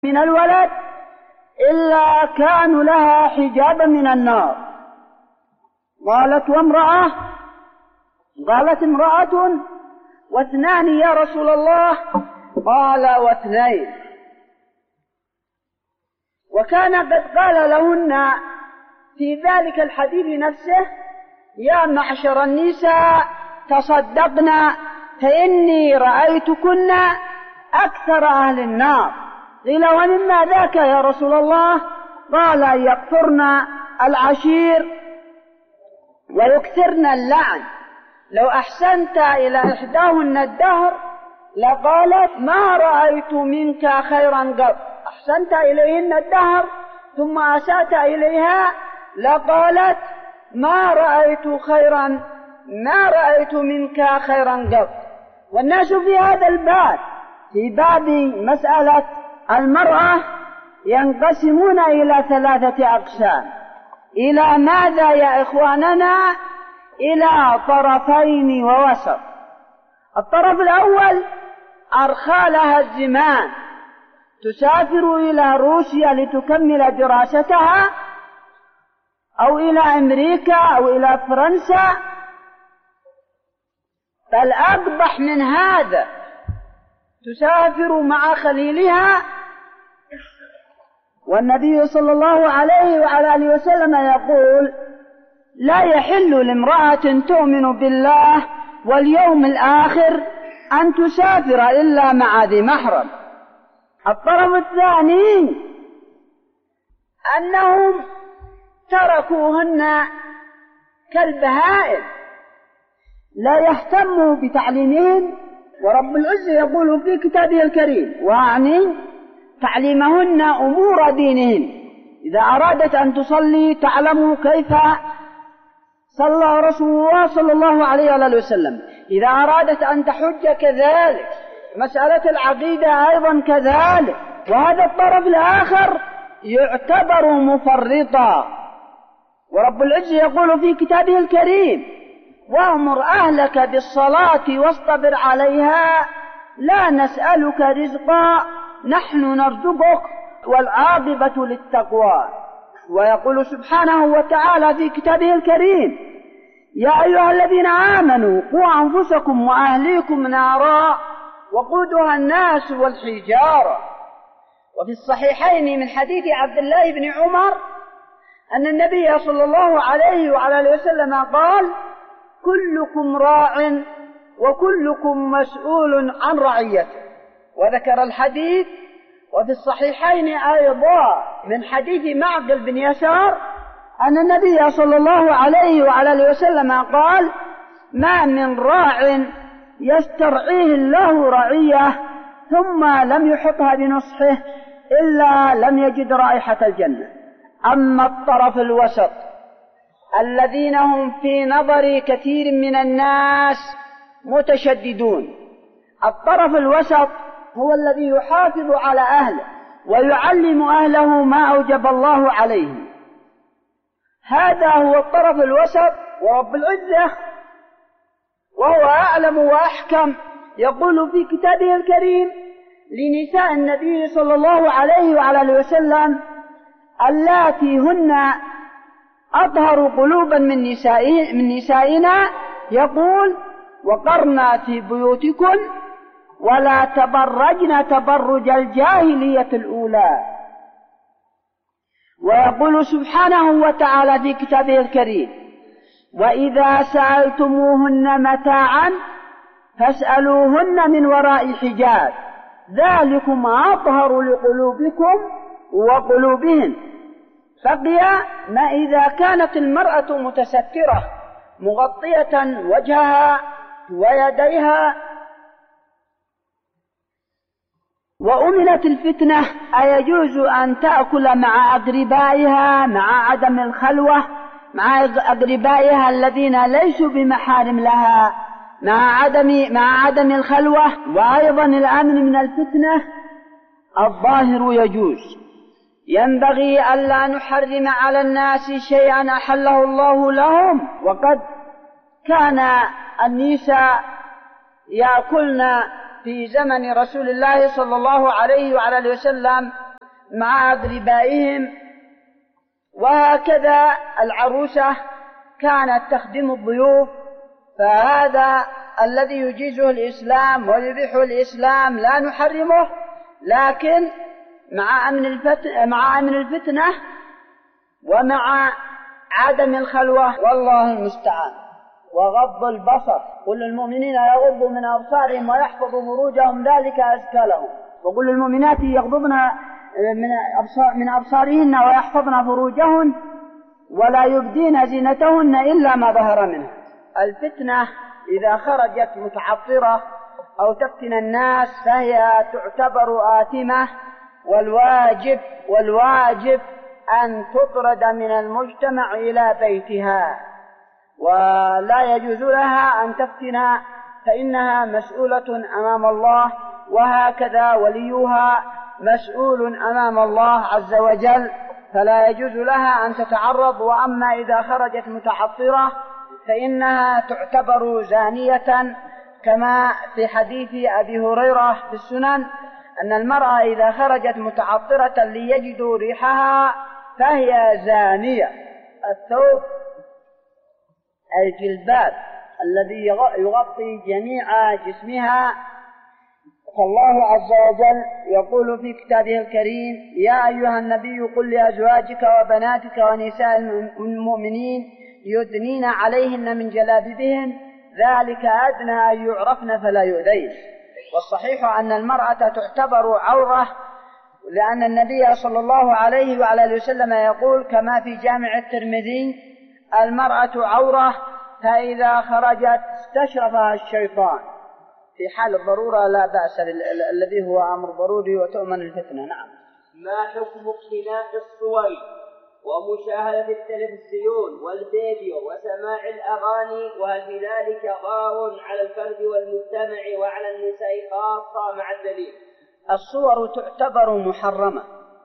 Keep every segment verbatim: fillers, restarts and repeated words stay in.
من الولد إلا كانوا لها حجابا من النار. قالت وامرأة قالت امرأة واثنان يا رسول الله؟ قال واثنين. وكان قد قال لهن في ذلك الحديث نفسه: يا معشر النساء تصدقنا فإني رأيتكن أكثر أهل النار. قيل ومما ذاك يا رسول الله؟ قال يكثرن العشير ويكثرن اللعن. لو أحسنت إلى إحداهن الدهر لقالت ما رأيت منك خيرا قط. أحسنت إليهن الدهر ثم أسأت إليها لقالت ما رأيت خيرا ما رأيت منك خيرا قط. والناس في هذا الباب في باب مسألة المرأة ينقسمون إلى ثلاثة أقسام. إلى ماذا يا إخواننا؟ إلى طرفين ووسط. الطرف الأول أرخى لها الزمان، تسافر إلى روسيا لتكمل دراستها، أو إلى أمريكا أو إلى فرنسا. بل أقبح من هذا، تسافر مع خليلها. والنبي صلى الله عليه وعلى آله وسلم يقول: لا يحل لامرأة تؤمن بالله واليوم الآخر أن تسافر إلا مع ذي محرم. الطرف الثاني أنهم تركوهن كالبهائم، لا يهتموا بتعليمهم. ورب العزة يقول في كتابه الكريم: وأعني تعليمهن أمور دينهن. إذا أرادت أن تصلي تعلم كيف صلى رسول الله صلى الله عليه وآله وسلم. إذا أرادت أن تحج كذلك. مسألة العقيدة أيضا كذلك. وهذا الطرف الآخر يعتبر مفرطا. ورب العزة يقول في كتابه الكريم: وأمر أهلك بالصلاة واصطبر عليها لا نسألك رزقا نحن نرزقك والعاقبة للتقوى. ويقول سبحانه وتعالى في كتابه الكريم: يا أيها الذين آمنوا قوا أنفسكم وأهليكم نارا وقودها الناس والحجارة. وفي الصحيحين من حديث عبد الله بن عمر أن النبي صلى الله عليه وعلى آله وسلم قال: كلكم راع وكلكم مسؤول عن رعيته. وذكر الحديث. وفي الصحيحين أيضا من حديث معقل بن يسار أن النبي صلى الله عليه وعلى آله وسلم قال: ما من راع يسترعيه الله رعية ثم لم يحطها بنصحه إلا لم يجد رائحة الجنة. أما الطرف الوسط الذين هم في نظر كثير من الناس متشددون، الطرف الوسط هو الذي يحافظ على أهله ويعلم أهله ما أوجب الله عليه. هذا هو الطرف الوسط. ورب العزة وهو أعلم وأحكم يقول في كتابه الكريم لنساء النبي صلى الله عليه وعلى آله وسلم: اللاتي هن أطهر قلوبا من نسائنا, من نسائنا يقول: وقرنا في بيوتكن ولا تبرجن تبرج الجاهلية الأولى. ويقول سبحانه وتعالى في كتابه الكريم: وإذا سألتموهن متاعا فاسألوهن من وراء حجاب ذلكم أطهر لقلوبكم وقلوبهن. بقي ما إذا كانت المرأة متسترة مغطية وجهها ويديها وأمنت الفتنة، أيجوز أن تأكل مع أقربائها مع عدم الخلوة مع أقربائها الذين ليسوا بمحارم لها مع عدم مع عدم الخلوة وأيضا الأمن من الفتنة؟ الظاهر يجوز. ينبغي ألا نحرم على الناس شيئا أحله الله لهم. وقد كان النساء يأكلن في زمن رسول الله صلى الله عليه وعلى آله وسلم مع أقربائهم. وهكذا العروسة كانت تخدم الضيوف، فهذا الذي يجيزه الإسلام ويبيحه الإسلام لا نحرمه، لكن مع أمن الفتنة, مع أمن الفتنة ومع عدم الخلوة، والله المستعان. وغض البصر، قل للمؤمنين يغضوا من أبصارهم ويحفظوا فروجهم ذلك أزكى لهم، وقل للمؤمنات يغضضن من أبصارهن ويحفظن فروجهن ولا يبدين زينتهن إلا ما ظهر منها. الفتنة إذا خرجت متعطرة أو تفتن الناس فهي تعتبر آثمة، والواجب والواجب أن تطرد من المجتمع إلى بيتها، ولا يجوز لها أن تفتن، فإنها مسؤولة أمام الله، وهكذا وليها مسؤول أمام الله عز وجل، فلا يجوز لها أن تتعرض. وأما إذا خرجت متعطرة فإنها تعتبر زانية، كما في حديث أبي هريرة في السنن أن المرأة إذا خرجت متعطرة ليجدوا ريحها فهي زانية. الثوب الجلباب الذي يغطي جميع جسمها، فالله عز وجل يقول في كتابه الكريم: يا أيها النبي قل لأزواجك وبناتك ونساء المؤمنين يدنين عليهن من جلابيبهن ذلك أدنى أن يعرفن فلا يؤذين. والصحيح أن المرأة تعتبر عورة، لأن النبي صلى الله عليه وعلى آله وسلم يقول كما في جامع الترمذي: المرأة عورة فإذا خرجت استشرفها الشيطان. في حال الضرورة لا بأس، الذي هو أمر ضروري وتؤمن الفتنة. نعم. ما حكم اقتناء الصور ومشاهدة التلفزيون والفيديو وسماع الأغاني، وهل في ذلك ضرر على الفرد والمجتمع وعلى النساء خاصة مع الدليل؟ الصور تعتبر محرمة،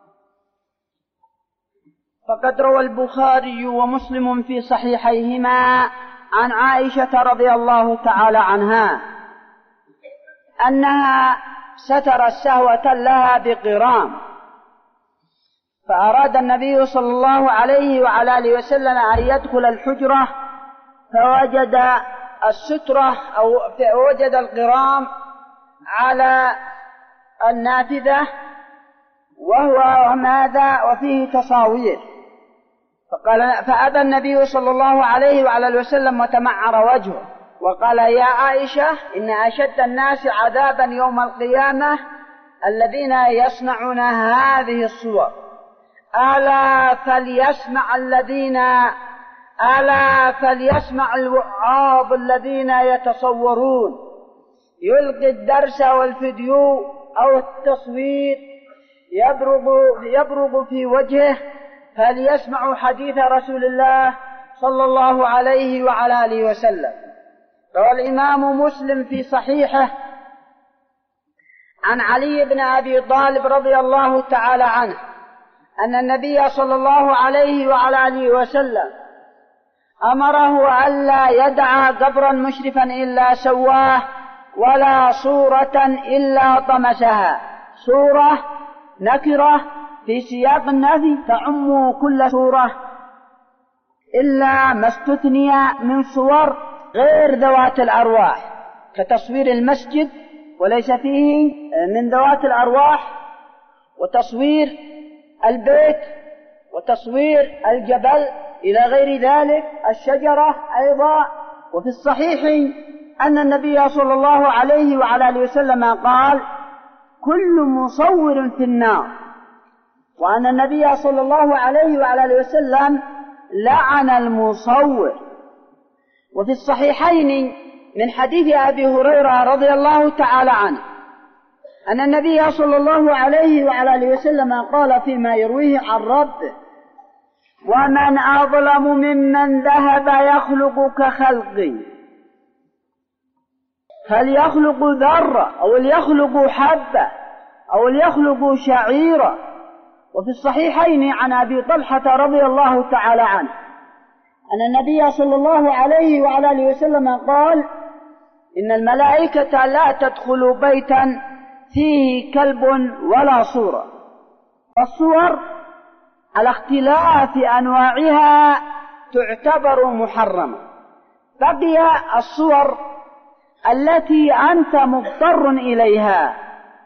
فقد روى البخاري ومسلم في صحيحيهما عن عائشة رضي الله تعالى عنها أنها سترت سهوة لها بقرام، فأراد النبي صلى الله عليه وعلى آله وسلم أن يدخل الحجرة فوجد السترة أو وجد القرام على النافذة وهو ماذا وفيه تصاوير، فقال فأبى النبي صلى الله عليه وعلى آله وسلم وتمعر وجهه وقال: يا عائشة إن أشد الناس عذابا يوم القيامة الذين يصنعون هذه الصور، ألا فليسمع الذين ألا فليسمع الوعاظ الذين يتصورون، يلقي الدرس والفيديو أو التصوير يبرق, يبرق في وجهه، فليسمعوا حديث رسول الله صلى الله عليه وعلى آله وسلم. روى الإمام مسلم في صحيحه عن علي بن أبي طالب رضي الله تعالى عنه أن النبي صلى الله عليه وعلى آله وسلم أمره ألا يدع قبرا مشرفا إلا سواه ولا صورة إلا طمسها. صورة نكرة في سياق النفي تعم كل صورة إلا ما استثني من صور غير ذوات الأرواح، كتصوير المسجد وليس فيه من ذوات الأرواح، وتصوير البيت، وتصوير الجبل إلى غير ذلك، الشجرة أيضا. وفي الصحيح أن النبي صلى الله عليه وعلى آله وسلم قال: كل مصور في النار، وأن النبي صلى الله عليه وعلى آله وسلم لعن المصور. وفي الصحيحين من حديث أبي هريرة رضي الله تعالى عنه أن النبي صلى الله عليه وعلى آله وسلم قال فيما يرويه عن ربه: ومن أظلم ممن ذهب يخلق كخلقي، فليخلق ذرة أو ليخلق حبة أو ليخلق شعيرة. وفي الصحيحين عن أبي طلحة رضي الله تعالى عنه أن النبي صلى الله عليه وعلى آله وسلم قال: إن الملائكة لا تدخل بيتا فيه كلب ولا صورة. الصور على اختلاف أنواعها تعتبر محرمة. بقي الصور التي أنت مضطر إليها.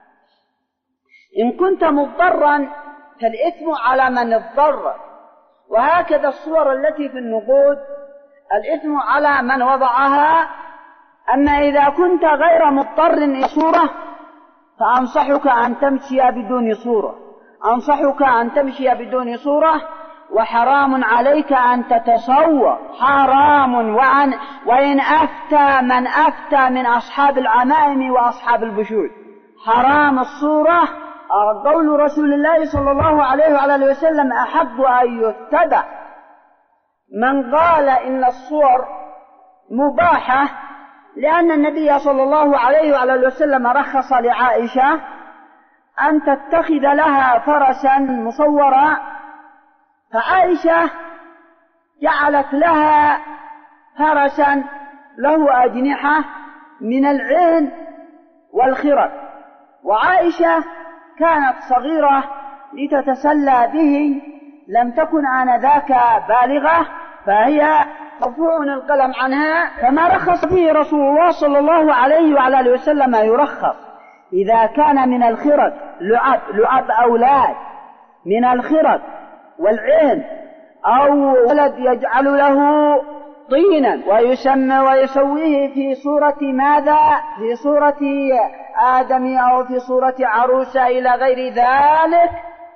إن كنت مضطرا فالإثم على من اضطر، وهكذا الصور التي في النقود الإثم على من وضعها. أما إذا كنت غير مضطر إلى صورة فأنصحك أن تمشي بدون صورة، أنصحك أن تمشي بدون صورة، وحرام عليك أن تتصور، حرام. وأن وإن أفتى من أفتى من أصحاب العمائم وأصحاب البشور، حرام الصورة. قول رسول الله صلى الله عليه وعلى وسلم أحب أن يتبع من قال إن الصور مباحة، لأن النبي صلى الله عليه وعلى وسلم رخص لعائشة أن تتخذ لها فرسا مصورا، فعائشة جعلت لها فرسا له أجنحة من العين والخرق، وعائشة كانت صغيرة لتتسلى به، لم تكن آنذاك بالغة، فهي مرفوع القلم عنها. فما رخص به رسول الله صلى الله عليه وعلى آله وسلم يرخص إذا كان من الخرق، لعب لعب أولاد من الخرق والعين، أو ولد يجعل له طينا ويسمى ويسويه في صورة ماذا؟ في صورة آدم أو في صورة عروسة إلى غير ذلك،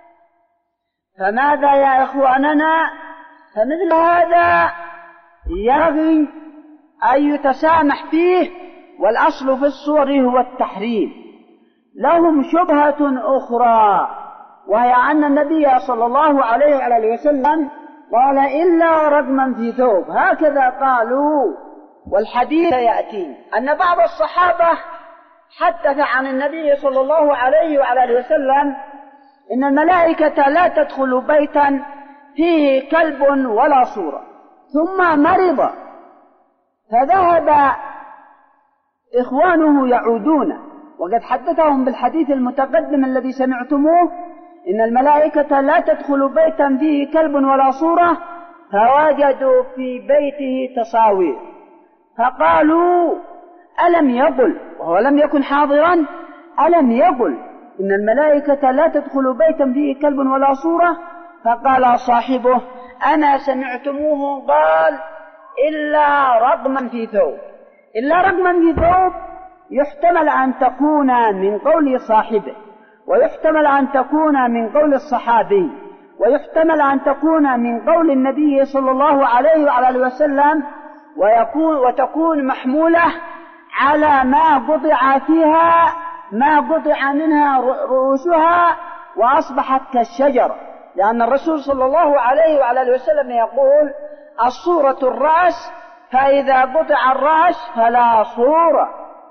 فماذا يا إخواننا؟ فمثل هذا ينبغي أن يتسامح فيه، والأصل في الصور هو التحريم. لهم شبهة أخرى، وهي أن النبي صلى الله عليه وعلى وسلم قال إلا رقما في ثوب، هكذا قالوا. والحديث يأتي أن بعض الصحابة حدث عن النبي صلى الله عليه وعلى وسلم إن الملائكة لا تدخل بيتا فيه كلب ولا صورة، ثم مرض فذهب إخوانه يعودون، وقد حدثهم بالحديث المتقدم الذي سمعتموه إن الملائكة لا تدخل بيتا فيه كلب ولا صورة، فوجدوا في بيته تصاوير، فقالوا ألم يقل، وهو لم يكن حاضرا، ألم يقل إن الملائكة لا تدخل بيتا فيه كلب ولا صورة؟ فقال صاحبه أنا سمعتموه قال إلا رقما في ثوب. إلا رقما في ثوب يحتمل أن تكون من قول صاحبه، ويحتمل أن تكون من قول الصحابي، ويحتمل أن تكون من قول النبي صلى الله عليه وعلى وسلم، ويكون وتكون محمولة على ما قطع فيها، ما قطع منها رؤوسها وأصبحت كالشجر، لأن الرسول صلى الله عليه وعلى وسلم يقول الصورة الرأس، فإذا قطع الرأس فلا صورة.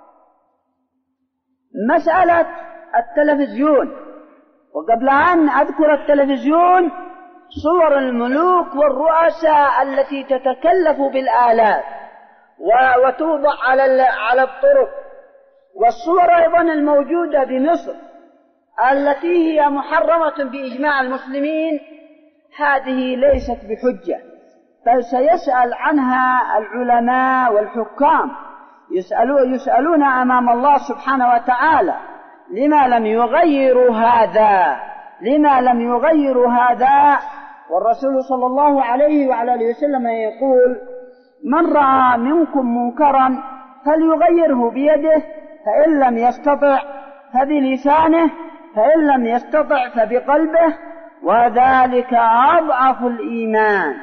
مسألة التلفزيون، وقبل أن أذكر التلفزيون صور الملوك والرؤساء التي تتكلف بالآلاف وتوضع على على الطرق، والصور أيضا الموجودة بمصر التي هي محرمة بإجماع المسلمين، هذه ليست بحجة، بل سيسأل عنها العلماء والحكام، يسألون, يسألون أمام الله سبحانه وتعالى لما لم يغيروا هذا، لما لم يغيروا هذا. والرسول صلى الله عليه وعلى آله وسلم يقول من رأى منكم منكرا فليغيره بيده، فإن لم يستطع فبلسانه، فإن لم يستطع فبقلبه، وذلك أضعف الإيمان.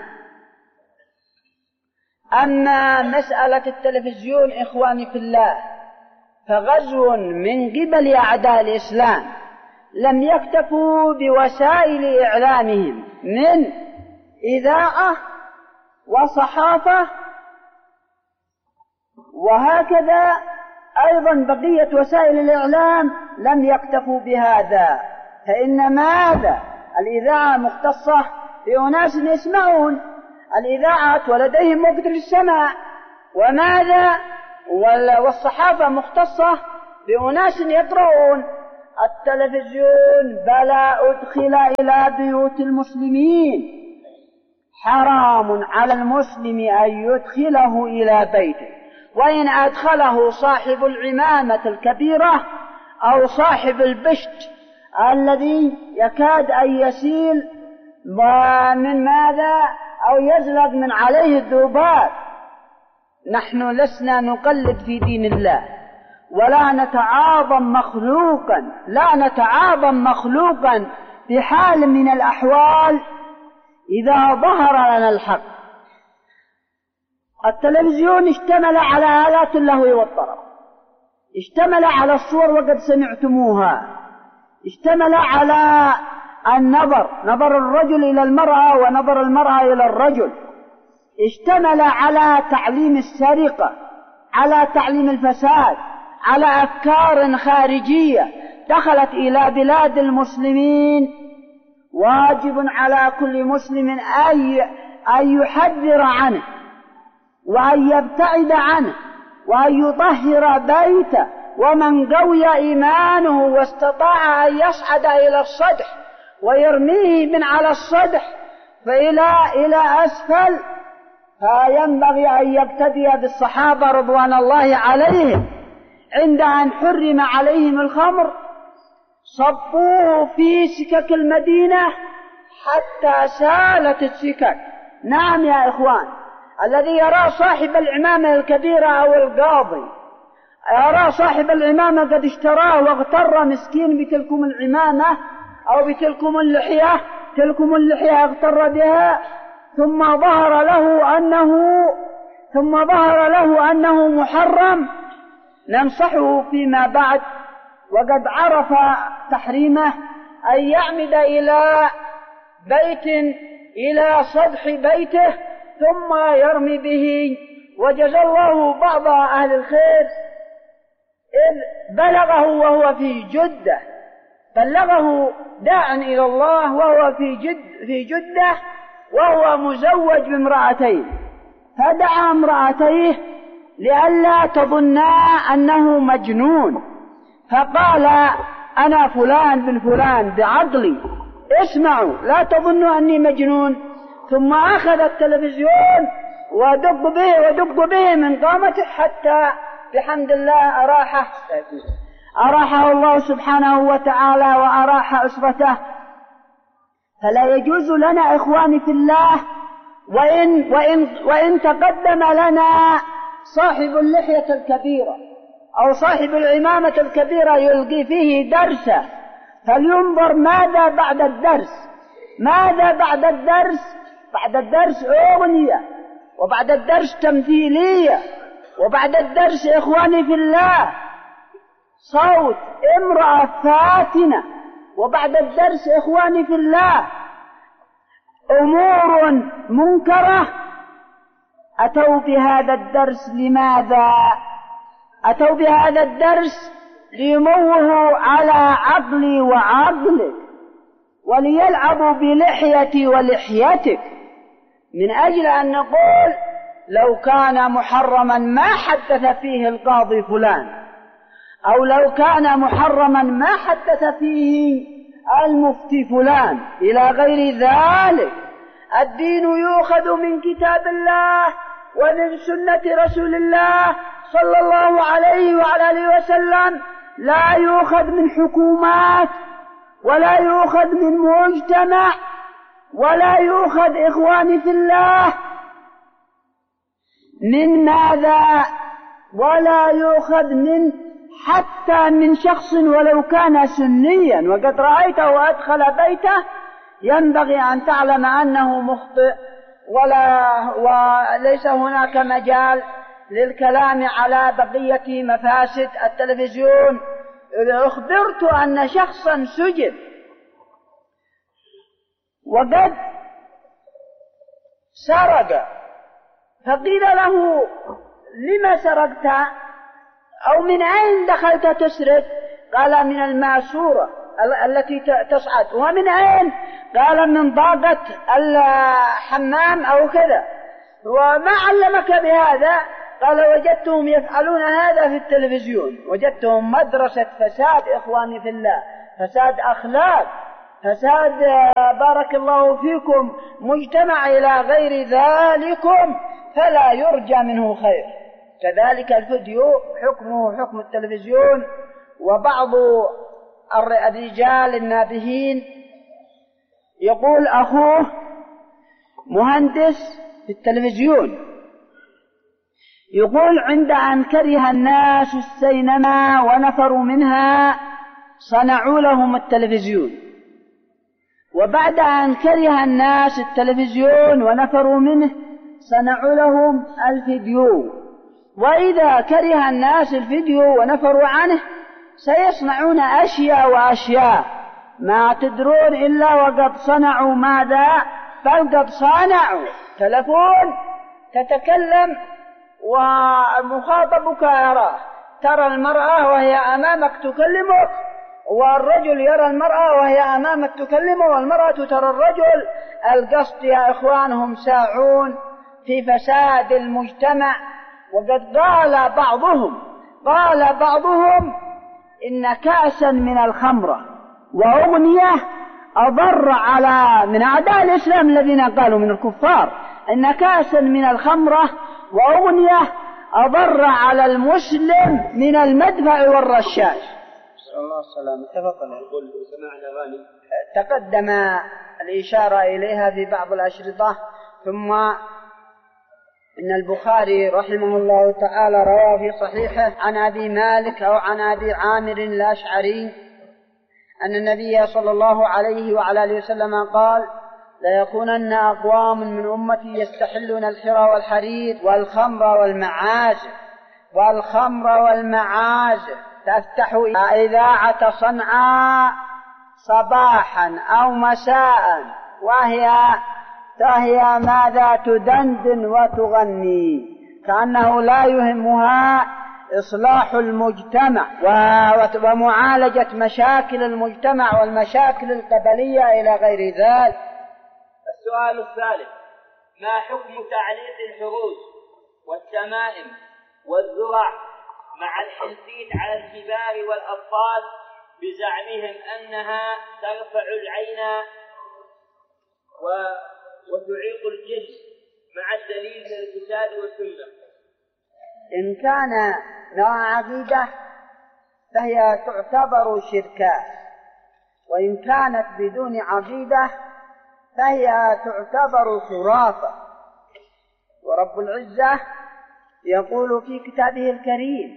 أما مسألة التلفزيون إخواني في الله فغزو من قبل أعداء الإسلام، لم يكتفوا بوسائل إعلامهم من إذاعة وصحافة، وهكذا أيضا بقية وسائل الإعلام لم يكتفوا بهذا، فإن ماذا؟ الإذاعة مختصة بأناس يسمعون، الإذاعة ولديهم وقت للسماع، وماذا؟ والصحافة مختصة بأناس يقرؤون. التلفزيون بلى أدخل إلى بيوت المسلمين، حرام على المسلم أن يدخله إلى بيته، وإن أدخله صاحب العمامة الكبيرة أو صاحب البشت الذي يكاد أن يسيل من ماذا أو يزلق من عليه الذباب. نحن لسنا نقلد في دين الله، ولا نتعاظم مخلوقا، لا نتعاظم مخلوقا في حال من الأحوال إذا ظهر لنا الحق. التلفزيون اشتمل على آلات اللهو والطرب، اشتمل على الصور وقد سمعتموها، اشتمل على النظر، نظر الرجل إلى المرأة ونظر المرأة إلى الرجل، اشتمل على تعليم السرقة، على تعليم الفساد، على أفكار خارجية دخلت إلى بلاد المسلمين. واجب على كل مسلم أن يحذر عنه وأن يبتعد عنه وأن يطهر بيته، ومن قوي إيمانه واستطاع أن يصعد إلى السطح ويرميه من على السطح فإلى إلى أسفل، فينبغي أن يقتدي بالصحابة رضوان الله عليهم عند أن حرم عليهم الخمر صبوه في سكك المدينة حتى سالت السكك. نعم يا إخوان، الذي يرى صاحب العمامة الكبيرة أو القاضي يرى صاحب العمامة قد اشتراه واغتر مسكين بتلكم العمامة أو بتلكم اللحية، تلكم اللحية اغتر بها، ثم ظهر له أنه ثم ظهر له أنه محرم، ننصحه فيما بعد وقد عرف تحريمه أن يعمد إلى بيت إلى سطح بيته ثم يرمي به. وجزى الله بعض أهل الخير إذ بلغه وهو في جدة، بلغه داعٍ إلى الله وهو في جد في جدة وهو مزوج بامرأتين، فدعا امرأتيه لئلا تظنا أنه مجنون، فقال أنا فلان بن فلان بعقلي، اسمعوا لا تظنوا أني مجنون. ثم أخذ التلفزيون ودق به ودق به من قامته حتى بحمد الله أراحه أراحه الله سبحانه وتعالى وأراح أسرته. فلا يجوز لنا إخواني في الله وإن, وإن, وإن تقدم لنا صاحب اللحية الكبيرة أو صاحب العمامة الكبيرة يلقي فيه درسه، فلينظر ماذا بعد الدرس. ماذا بعد الدرس؟ بعد الدرس أغنية، وبعد الدرس تمثيلية، وبعد الدرس إخواني في الله صوت امرأة فاتنة، وبعد الدرس إخواني في الله أمور منكرة. أتوا بهذا الدرس لماذا؟ أتوا بهذا الدرس ليموهوا على عقلي وعقلك، وليلعبوا بلحيتي ولحيتك، من أجل أن نقول لو كان محرما ما حدث فيه القاضي فلان، أو لو كان محرما ما حدث فيه المفتي فلان، إلى غير ذلك. الدين يؤخذ من كتاب الله ومن سنة رسول الله صلى الله عليه وعلى آله وسلم، لا يؤخذ من حكومات ولا يؤخذ من مجتمع ولا يؤخذ إخواني في الله من ماذا؟ ولا يؤخذ من حتى من شخص ولو كان سنيا وقد رأيته أدخل بيته، ينبغي أن تعلم أنه مخطئ، ولا وليس هناك مجال للكلام على بقية مفاسد التلفزيون. أخبرت أن شخصا سجن وقد سرق، فقيل له لما سرقت أو من أين دخلت تسرق؟ قال من الماسورة التي تصعد. ومن أين؟ قال من ضاقة الحمام أو كذا. وما علمك بهذا؟ قال وجدتهم يفعلون هذا في التلفزيون، وجدتهم مدرسة فساد إخواني في الله، فساد أخلاق، فساد بارك الله فيكم مجتمع إلى غير ذلكم، فلا يرجى منه خير. كذلك الفيديو حكمه حكم التلفزيون. وبعض الرجال النابهين يقول أخوه مهندس في التلفزيون، يقول عند أن كره الناس السينما ونفروا منها صنعوا لهم التلفزيون، وبعد أن كره الناس التلفزيون ونفروا منه صنعوا لهم الفيديو، وإذا كره الناس الفيديو ونفروا عنه سيصنعون أشياء وأشياء ما تدرون إلا وقد صنعوا ماذا؟ بل قد صنعوا تلفون تتكلم ومخاطبك يراه، ترى المرأة وهي أمامك تكلمك، والرجل يرى المرأة وهي أمامك تكلمه، والمرأة ترى الرجل. القصد يا إخوانهم ساعون في فساد المجتمع. وقد قال بعضهم قال بعضهم إن كأسا من الخمرة وأغنية أضر على من أعداء الإسلام الذين قالوا من الكفار إن كأسا من الخمرة وأغنية أضر على المسلم من المدفع والرشاش. صلى الله عليه وسلم. تفضل. يقول سماع الأغاني تقدم الإشارة إليها في بعض الأشرطة. ثم إن البخاري رحمه الله تعالى روى في صحيحه عن أبي مالك أو عن أبي عامر الأشعري أن النبي صلى الله عليه وعلى آله وسلم قال: ليكونن أقوام من أمتي يستحلون الحرى والحرير والخمر والمعازف والخمر والمعازف تفتح إذاعة صنعاء صباحا أو مساء وهي فهي ماذا تدندن وتغني كأنه لا يهمها إصلاح المجتمع ومعالجة مشاكل المجتمع والمشاكل القبلية إلى غير ذلك. السؤال الثالث: ما حكم تعليق الحروز والتمائم والذرع مع الحنفيت على الكبار والأطفال بزعمهم أنها ترفع العين و وتعيق الجسم مع الدليل من الكتاب والسنة؟ إن كان نوع عقيدة فهي تعتبر شركا، وإن كانت بدون عقيدة فهي تعتبر خرافة. ورب العزة يقول في كتابه الكريم: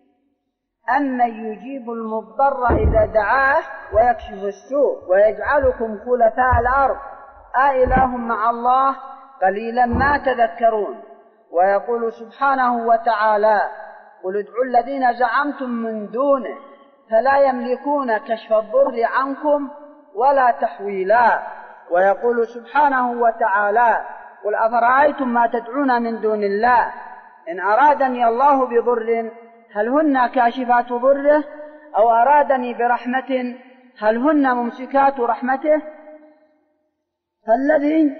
أمن يجيب المضطر إذا دعاه ويكشف السوء ويجعلكم خلفاء الأرض أإله مع الله قليلا ما تذكرون. ويقول سبحانه وتعالى: قل ادعوا الذين زعمتم من دونه فلا يملكون كشف الضر عنكم ولا تحويلا. ويقول سبحانه وتعالى: قل أفرأيتم ما تدعون من دون الله إن أرادني الله بضر هل هن كاشفات ضره أو أرادني برحمة هل هن ممسكات رحمته. فالذي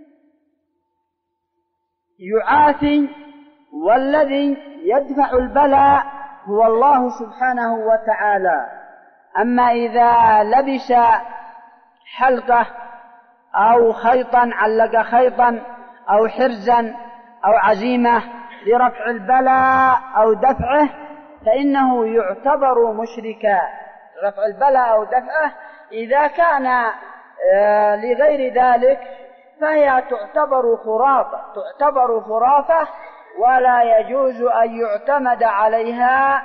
يعافي والذي يدفع البلاء هو الله سبحانه وتعالى. أما إذا لبس حلقة أو خيطا علق خيطا أو حرزا أو عزيمة لرفع البلاء أو دفعه فإنه يعتبر مشركا. رفع البلاء أو دفعه إذا كان لغير ذلك فهي تعتبر خرافة تعتبر خرافة ولا يجوز أن يعتمد عليها.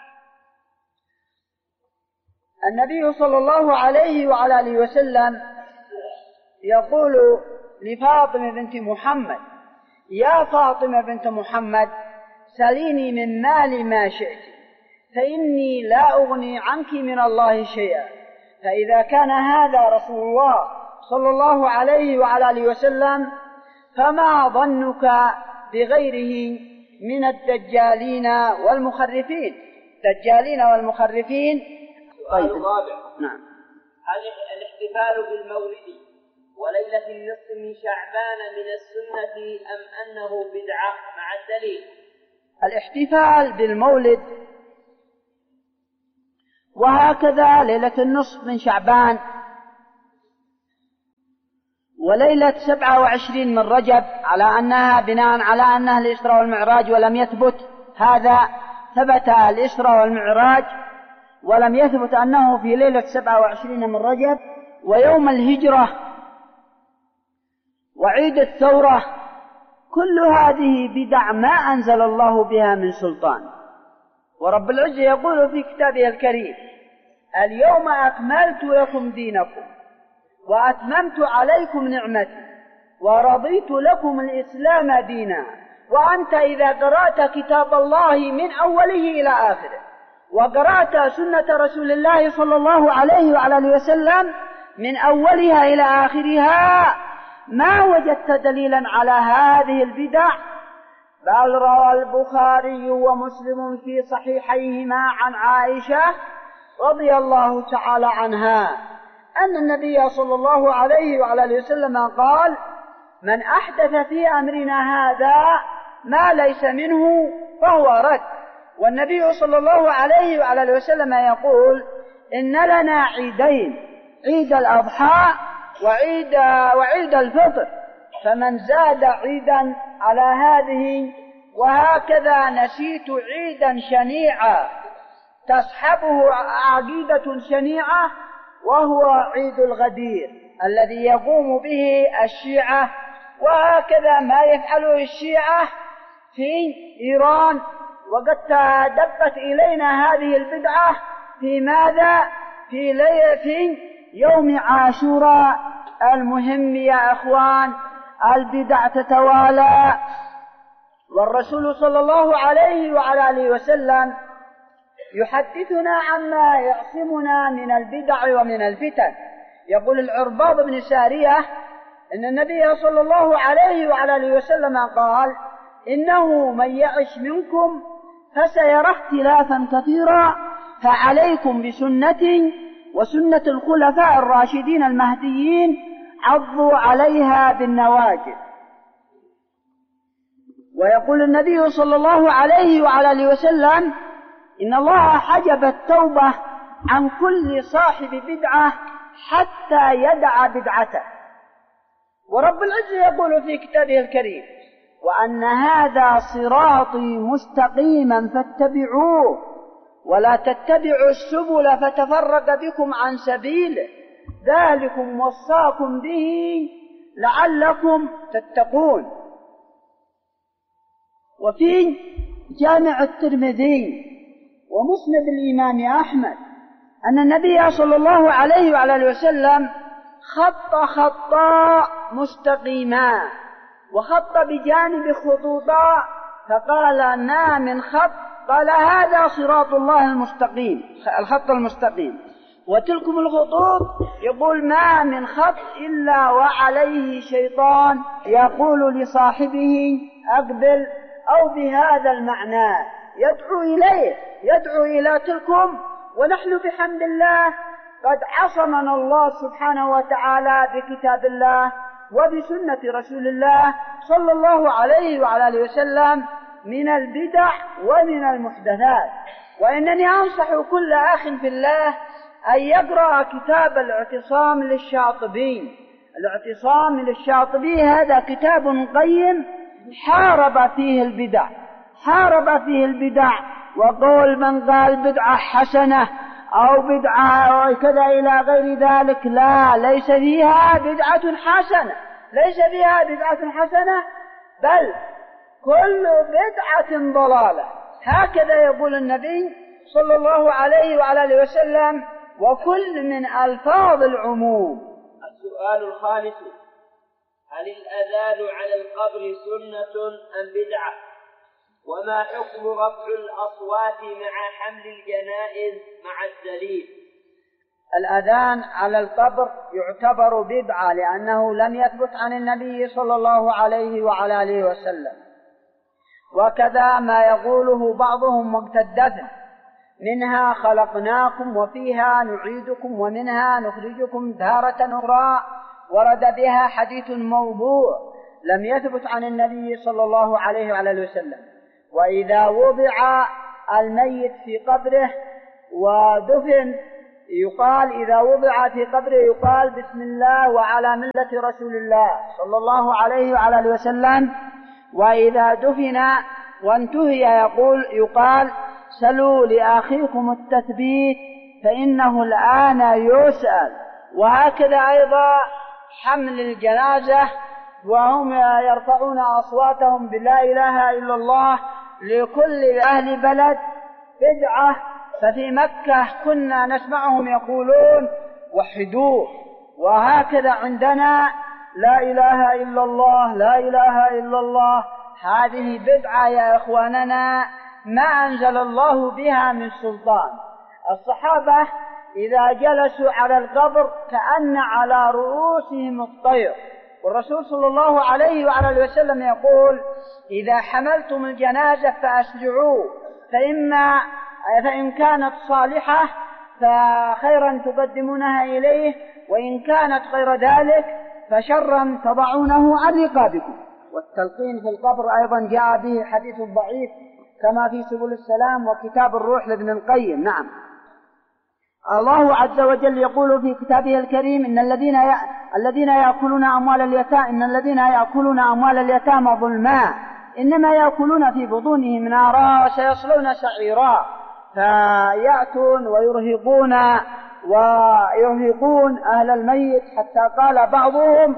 النبي صلى الله عليه وعلى آله وسلم يقول لفاطمة بنت محمد: يا فاطمة بنت محمد سليني من مالي ما شئت فإني لا أغني عنك من الله شيئا. فإذا كان هذا رسول الله صلى الله عليه وعلى آله وسلم فما ظنك بغيره من الدجالين والمخرفين الدجالين والمخرفين. طيب. الرابع: نعم. هل الاحتفال بالمولد وليلة النصف من شعبان من السنة أم أنه بدعة مع الدليل؟ الاحتفال بالمولد. وهكذا ليلة النصف من شعبان وليلة سبعة وعشرين من رجب، على أنها بناء على أنها الإسراء والمعراج، ولم يثبت هذا، ثبت الإسراء والمعراج ولم يثبت أنه في ليلة سبعة وعشرين من رجب. ويوم الهجرة وعيد الثورة، كل هذه بدع ما أنزل الله بها من سلطان. ورب العزة يقول في كتابه الكريم: اليوم أكملت لكم دينكم وأتممت عليكم نعمتي ورضيت لكم الإسلام دينا. وأنت إذا قرأت كتاب الله من أوله إلى آخره وقرأت سنة رسول الله صلى الله عليه وعلى آله وسلم من أولها إلى آخرها ما وجدت دليلا على هذه البدع. بل روى البخاري ومسلم في صحيحيهما عن عائشة رضي الله تعالى عنها أن النبي صلى الله عليه وعلى آله وسلم قال: من أحدث في أمرنا هذا ما ليس منه فهو رد. والنبي صلى الله عليه وعلى آله وسلم يقول: إن لنا عيدين، عيد الأضحى وعيد, وعيد الفطر، فمن زاد عيدا على هذه. وهكذا نسيت عيدا شنيعا تصحبه عقيدة شنيعة، وهو عيد الغدير الذي يقوم به الشيعة. وهكذا ما يفعله الشيعة في إيران. وقد دبت إلينا هذه البدعة في ماذا؟ في ليلة يوم عاشوراء. المهم يا أخوان، البدع تتوالى، والرسول صلى الله عليه وعلى آله وسلم يحدثنا عما يعصمنا من البدع ومن الفتن. يقول العرباض بن سارية إن النبي صلى الله عليه وعلى آله وسلم قال: إنه من يعش منكم فسيرى اختلافا كثيرا، فعليكم بسنتي وسنة الخلفاء الراشدين المهديين، عضوا عليها بالنواجذ. ويقول النبي صلى الله عليه وعلى آله وسلم: إن الله حجب التوبة عن كل صاحب بدعة حتى يدع بدعته. ورب العزة يقول في كتابه الكريم: وأن هذا صراطي مستقيما فاتبعوه ولا تتبعوا السبل فتفرق بكم عن سبيله، ذلكم وصاكم به لعلكم تتقون. وفي جامع الترمذي ومسند الإمام أحمد أن النبي صلى الله عليه وعلى آله وسلم خط خطا مستقيما وخط بجانب خطوطا، فقال: ما من خط، قال: هذا صراط الله المستقيم، الخط المستقيم. وتلكم الخطوط، يقول: ما من خط إلا وعليه شيطان يقول لصاحبه أقبل، أو بهذا المعنى يدعو إليه، يدعو إلى تلكم. ونحن بحمد الله قد عصمنا الله سبحانه وتعالى بكتاب الله وبسنة رسول الله صلى الله عليه وعلى آله وسلم من البدع ومن المحدثات. وإنني أنصح كل أخ في الله أن يقرأ كتاب الاعتصام للشاطبي. الاعتصام للشاطبي هذا كتاب قيم حارب فيه البدع، حارب فيه البدع، وقول من قال بدعة حسنة أو بدعة كذا إلى غير ذلك، لا، ليس فيها بدعة حسنة، ليس فيها بدعة حسنة، بل كل بدعة ضلالة. هكذا يقول النبي صلى الله عليه وعلى آله وسلم، وكل من ألفاظ العموم. السؤال الخامس: هل الأذان على القبر سنة أم بدعة؟ وما حكم رفع الأصوات مع حمل الجنائز مع الدليل؟ الأذان على القبر يعتبر بدعة، لأنه لم يثبت عن النبي صلى الله عليه وعلى آله وسلم. وكذا ما يقوله بعضهم وقت الدفن: منها خلقناكم وفيها نعيدكم ومنها نخرجكم تارة أخرى، ورد بها حديث موضوع لم يثبت عن النبي صلى الله عليه وعلى آله وسلم. وإذا وضع الميت في قبره ودفن يقال إذا وضع في قبره يقال بسم الله وعلى ملة رسول الله صلى الله عليه وعلى آله وسلم. وإذا دفن وانتهي يقول يقال سلوا لأخيكم التثبيت فإنه الآن يسأل. وهكذا أيضا حمل الجنازة وهم يرفعون أصواتهم بلا إله إلا الله لكل أهل بلد بدعة. ففي مكة كنا نسمعهم يقولون وحدوه، وهكذا عندنا لا إله إلا الله لا إله إلا الله. هذه بدعة يا إخواننا ما أنزل الله بها من سلطان. الصحابة إذا جلسوا على القبر كأن على رؤوسهم الطير، والرسول صلى الله عليه وعلى آله وسلم يقول إذا حملتم الجنازة فأسرعوا، فإما فإن كانت صالحة فخيرا تقدمونها إليه، وإن كانت غير ذلك فشرا تضعونه عن رقابكم. والتلقين في القبر أيضا جاء به حديث ضعيف كما في سبل السلام وكتاب الروح لابن القيم. نعم، الله عز وجل يقول في كتابه الكريم إن الذين ي... الذين يأكلون أموال اليتامى إن الذين يأكلون أموال اليتامى ظلما إنما يأكلون في بطونهم نارا وسيصلون سعيرا. فيأتون ويرهقون ويرهقون أهل الميت حتى قال بعضهم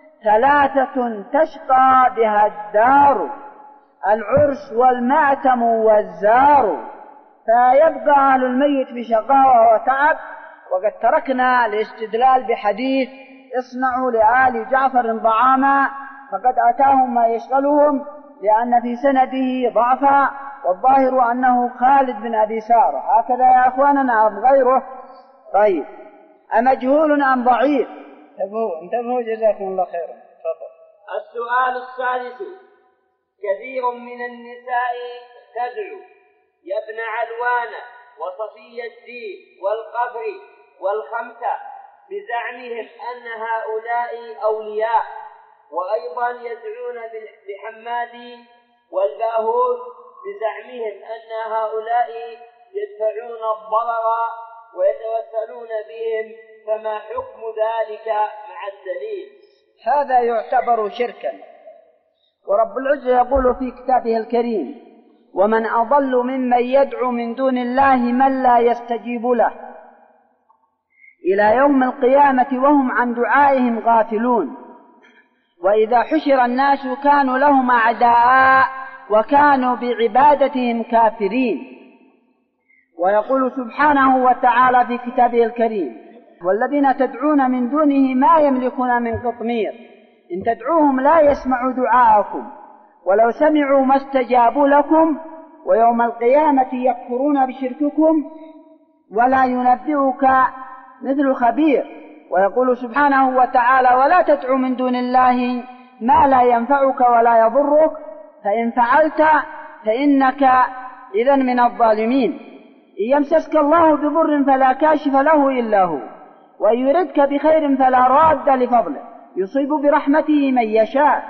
ثلاثة تشقى بها الدار العرس والمأتم والزار. فيبقى أهل الميت بشقاوة وتعب. وقد تركنا الاستدلال بحديث اصنعوا لآل جعفر طعاما فقد أتاهم ما يشغلهم، لأن في سنده ضعفا والظاهر أنه خالد بن أبي سارة. هكذا يا أخواننا أم غيره؟ طيب، أمجهول أم ضعيف؟ انتبهوا انتبهوا جزاكم الله خيرا. تفضل. السؤال السادس: كثير من النساء تدعو يا ابن علوان وصفي الدين والقبر والخمسة بزعمهم أن هؤلاء أولياء، وأيضا يدعون بحمادي والباهوت بزعمهم أن هؤلاء يدفعون الضرر ويتوسلون بهم، فما حكم ذلك مع الدليل؟ هذا يعتبر شركا، ورب العزة يقول في كتابه الكريم ومن أضل ممن يدعو من دون الله من لا يستجيب له إلى يوم القيامة وهم عن دعائهم غافلون. وإذا حشر الناس كانوا لهم أعداء وكانوا بعبادتهم كافرين. ويقول سبحانه وتعالى في كتابه الكريم والذين تدعون من دونه ما يملكون من قطمير إن تدعوهم لا يسمعوا دعاءكم ولو سمعوا ما استجابوا لكم ويوم القيامة يكفرون بشرككم ولا ينبئك مثل خبير. ويقول سبحانه وتعالى ولا تدعو من دون الله ما لا ينفعك ولا يضرك فإن فعلت فإنك إذن من الظالمين. إن يمسسك الله بضر فلا كاشف له إلا هو وإن يردك بخير فلا راد لفضله يصيب برحمته من يشاء.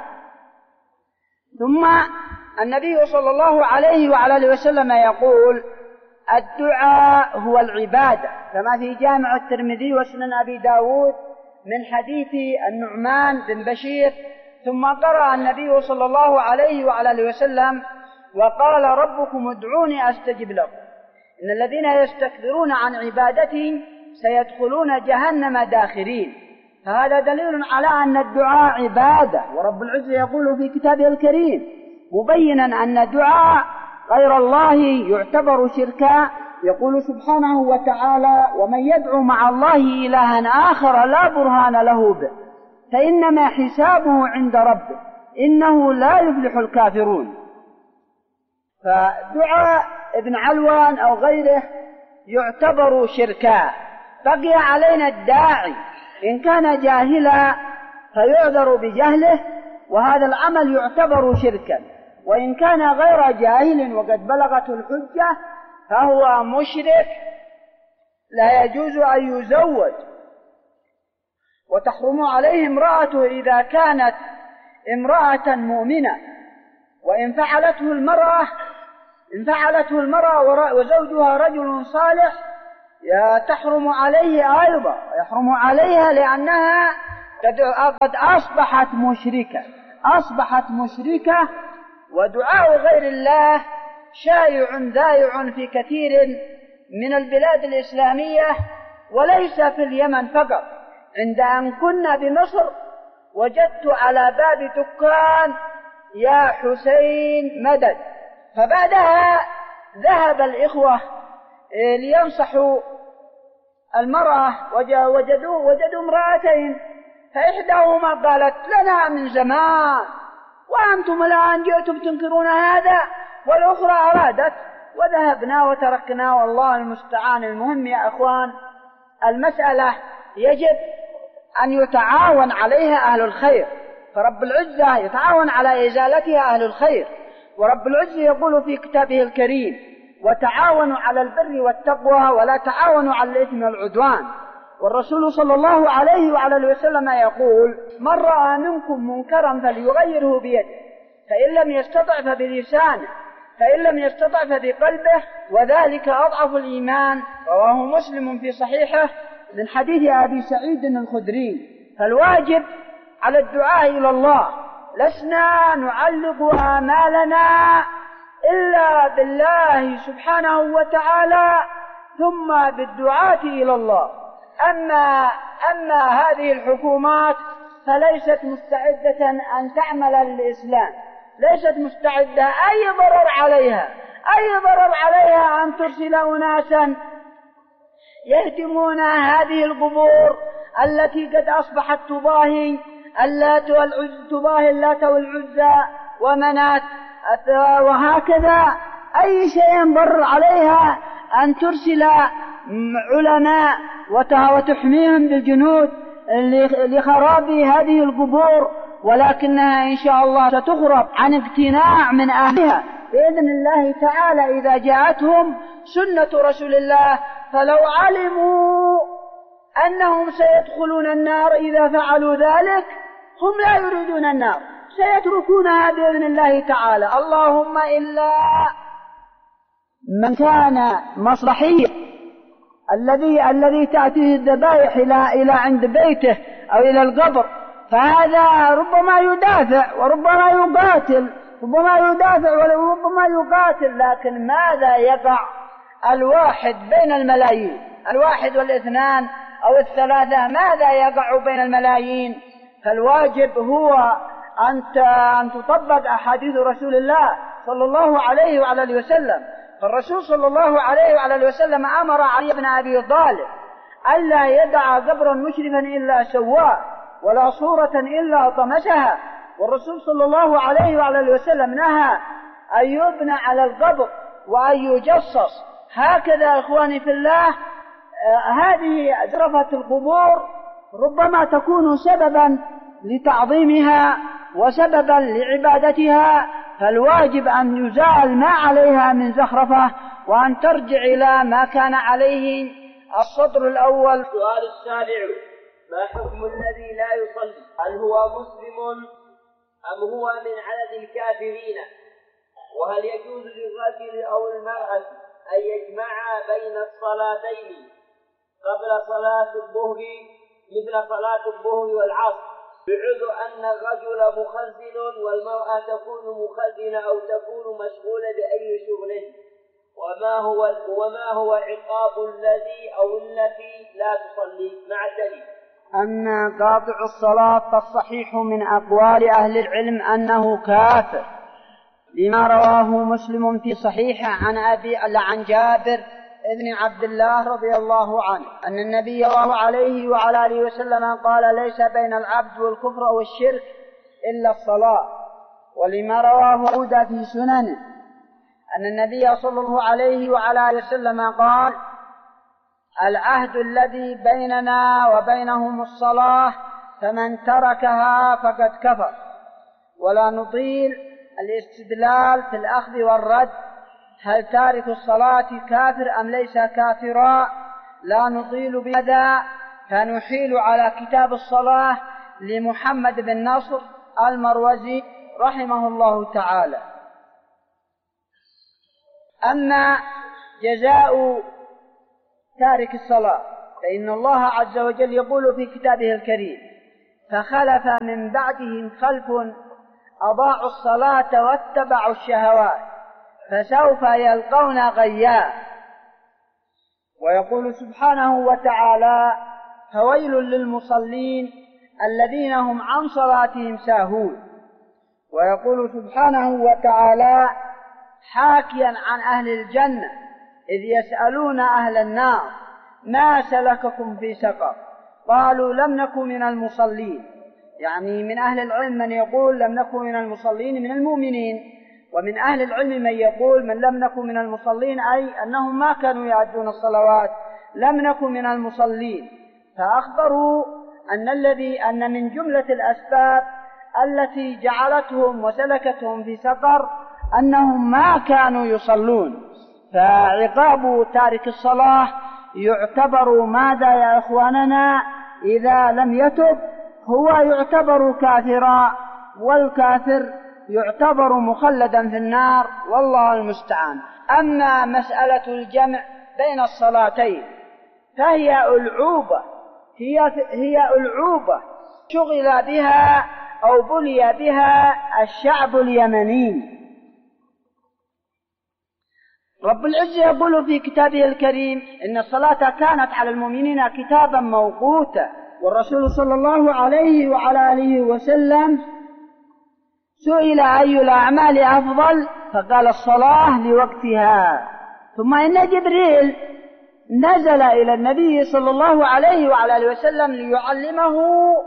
ثم النبي صلى الله عليه وعلى آله وسلم يقول الدعاء هو العبادة كما في جامع الترمذي وسنن أبي داود من حديث النعمان بن بشير. ثم قرأ النبي صلى الله عليه وعلى آله وسلم وقال ربكم ادعوني أستجب لكم إن الذين يستكبرون عن عبادتي سيدخلون جهنم داخرين. فهذا دليل على أن الدعاء عبادة، ورب العزة يقول في كتابه الكريم مبينا أن دعاء غير الله يعتبر شركا. يقول سبحانه وتعالى ومن يدعو مع الله إلها آخر لا برهان له به فإنما حسابه عند ربه إنه لا يفلح الكافرون. فدعاء ابن علوان أو غيره يعتبر شركا. بقي علينا الداعي إن كان جاهلا فيعذر بجهله وهذا العمل يعتبر شركا، وإن كان غير جاهل وقد بلغته الحجة فهو مشرك لا يجوز أن يزوج، وتحرم عليه امرأته إذا كانت امرأة مؤمنة، وإن فعلته المرأة إن فعلته المرأة وزوجها رجل صالح تحرم عليه أيضا، يحرم عليها لأنها قد أصبحت مشركة أصبحت مشركة. ودعاء غير الله شائع ذائع في كثير من البلاد الإسلامية، وليس في اليمن فقط. عند أن كنا بمصر وجدت على باب دكان يا حسين مدد، فبعدها ذهب الإخوة لينصحوا المرأة، وجدوا, وجدوا امرأتين، فإحداهما قالت لنا من زمان وأنتم الآن جئتم تنكرون هذا، والأخرى أرادت، وذهبنا وتركنا، والله المستعان. المهم يا أخوان، المسألة يجب أن يتعاون عليها أهل الخير، فرب العزة يتعاون على إزالتها أهل الخير. ورب العزة يقول في كتابه الكريم: وتعاونوا على البر والتقوى ولا تعاونوا على الإثم والعدوان. والرسول صلى الله عليه وعلى وسلم يقول: من رأى منكم منكرا فليغيره بيده، فإن لم يستطع فبلسانه، فإن لم يستطع فبقلبه، وذلك أضعف الإيمان. رواه مسلم في صحيحه من حديث أبي سعيد الخدري. فالواجب على الدعاء إلى الله، لسنا نعلق آمالنا إلا بالله سبحانه وتعالى ثم بالدعاة إلى الله. أما, أما هذه الحكومات فليست مستعدة أن تعمل للإسلام، ليست مستعدة، أي ضرر عليها أي ضرر عليها أن ترسل أناسا يهدمون هذه القبور التي قد أصبحت تضاهي اللات والعزى، تضاهي اللات والعزى ومنات، وهكذا أي شيء ضر عليها أن ترسل علماء وتحميهم بالجنود لخراب هذه القبور، ولكنها إن شاء الله ستخرب عن اقتناع من أهلها بإذن الله تعالى إذا جاءتهم سنة رسول الله. فلو علموا أنهم سيدخلون النار إذا فعلوا ذلك، هم لا يريدون النار، سيتركونها بإذن الله تعالى. اللهم إلا من كان مصلحيا، الذي الذي تأتيه الذبائح إلى إلى عند بيته أو إلى القبر، فهذا ربما يدافع وربما يقاتل، ربما يدافع وربما يقاتل، لكن ماذا يقع الواحد بين الملايين، الواحد والاثنان أو الثلاثة، ماذا يقع بين الملايين؟ فالواجب هو أن تطبق أحاديث رسول الله صلى الله عليه وعلى وسلم. فالرسول صلى الله عليه وعلى وسلم أمر علي بن أبي طالب ألا يدع قبرا مشرفا إلا سواه، ولا صورة إلا طمسها. والرسول صلى الله عليه وعلى وسلم نهى أن يبنى على القبر وأن يجصص. هكذا إخواني في الله، هذه زرفة القبور ربما تكون سببا لتعظيمها وسببا لعبادتها، فالواجب أن يزال ما عليها من زخرفة وأن ترجع إلى ما كان عليه السطر الأول. السؤال السابع: ما حكم الذي لا يصلي؟ هل هو مسلم أم هو من عدد الكافرين؟ وهل يجوز للرجل أو المرأة أن يجمعا بين الصلاتين قبل صلاة الظهر مثل صلاة الظهر والعصر، بعذر أن الرجل مخزن والمرأة تكون مخزنة أو تكون مشغولة بأي شغل؟ وما هو وما هو عقاب الذي أو التي لا تصلي مع الدليل؟ أما قاطع الصلاة فالصحيح من أقوال أهل العلم أنه كافر، لما رواه مسلم في صحيحه عن أبي عن جابر ابن عبد الله رضي الله عنه أن النبي صلى الله عليه وعلى آله وسلم قال: ليس بين العبد والكفر والشرك إلا الصلاة. ولما رواه داود في سننه أن النبي صلى الله عليه وعلى آله وسلم قال: العهد الذي بيننا وبينهم الصلاة، فمن تركها فقد كفر. ولا نطيل الاستدلال في الأخذ والرد، هل تارك الصلاة كافر أم ليس كافرا؟ لا نطيل بهذا، فنحيل على كتاب الصلاة لمحمد بن نصر المروزي رحمه الله تعالى. أما جزاء تارك الصلاة فإن الله عز وجل يقول في كتابه الكريم: فخلف من بعدهم خلف أضاعوا الصلاة واتبعوا الشهوات فسوف يلقون غيا. ويقول سبحانه وتعالى: فويل للمصلين الذين هم عن صلاتهم ساهون. ويقول سبحانه وتعالى حاكيا عن أهل الجنة إذ يسألون أهل النار: ما سلككم في سقر؟ قالوا: لم نكن من المصلين. يعني من أهل العلم من يقول لم نكن من المصلين من المؤمنين، ومن أهل العلم من يقول من لم نكن من المصلين أي أنهم ما كانوا يؤدون الصلوات، لم نكن من المصلين. فأخبروا أن الذي أن من جملة الأسباب التي جعلتهم وسلكتهم في سقر أنهم ما كانوا يصلون. فعقاب تارك الصلاة يعتبر ماذا يا إخواننا؟ إذا لم يتب هو يعتبر كافرا، والكافر يعتبر مخلدا في النار، والله المستعان. أما مسألة الجمع بين الصلاتين فهي ألعوبة هي هي ألعوبة شغل بها أو بلي بها الشعب اليمني. رب العزة يقول في كتابه الكريم: إن الصلاة كانت على المؤمنين كتابا موقوتا. والرسول صلى الله عليه وعلى آله وسلم سئل أي الأعمال أفضل فقال: الصلاة لوقتها. ثم إن جبريل نزل إلى النبي صلى الله عليه وعلى آله وسلم ليعلمه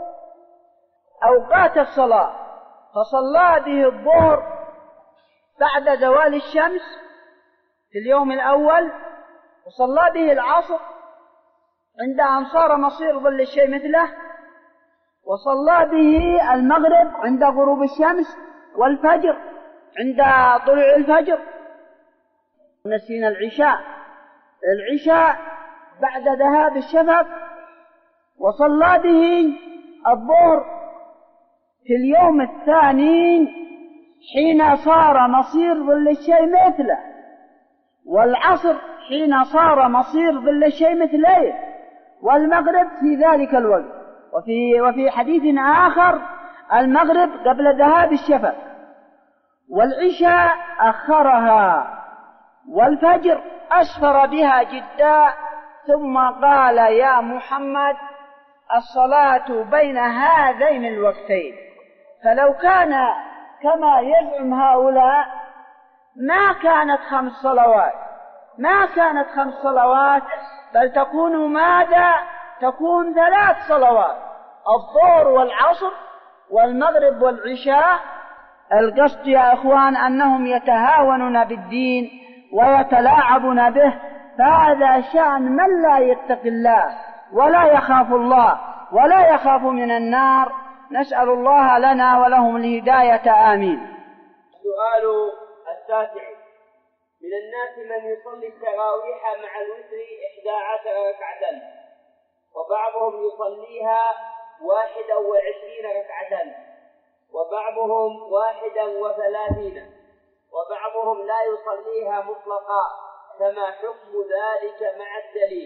أوقات الصلاة، فصلى به الظهر بعد زوال الشمس في اليوم الأول، وصلى به العصر عند أن صار مصير ظل الشيء مثله، وصلى به المغرب عند غروب الشمس، والفجر عند طلوع الفجر. نسينا العشاء العشاء بعد ذهاب الشفق، وصلى به الظهر في اليوم الثاني حين صار مصير ظل الشيء مثله، والعصر حين صار مصير ظل الشيء مثليه، والمغرب في ذلك الوقت. وفي, وفي حديث آخر المغرب قبل ذهاب الشفق، والعشاء أخرها، والفجر أسفر بها جدا. ثم قال: يا محمد الصلاة بين هذين الوقتين. فلو كان كما يزعم هؤلاء ما كانت خمس صلوات ما كانت خمس صلوات بل تكون ماذا؟ تكون ثلاث صلوات: الظهر والعصر والمغرب والعشاء. القصد يا إخوان أنهم يتهاونون بالدين ويتلاعبون به، فهذا شأن من لا يتقي الله ولا يخاف الله ولا يخاف من النار. نسأل الله لنا ولهم الهداية، آمين. السؤال التاسع: من الناس من يصلي التراويح مع الوتر إحدى عشر ركعة، وبعضهم يصليها واحدا وعشرين ركعة، وبعضهم واحدا وثلاثين، وبعضهم لا يصليها مطلقا، فما حكم ذلك مع الدليل؟